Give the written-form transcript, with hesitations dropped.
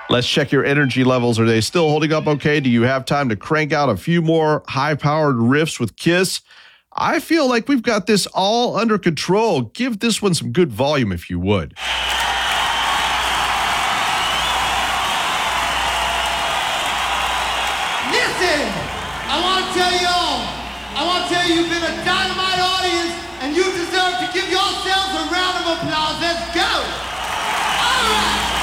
Let's check your energy levels. Are they still holding up okay? Do you have time to crank out a few more high-powered riffs with Kiss? I feel like we've got this all under control. Give this one some good volume if you would. Listen, I want to tell you you've been a dynamite audience and you deserve to give yourselves a round of applause. Let's go. All right.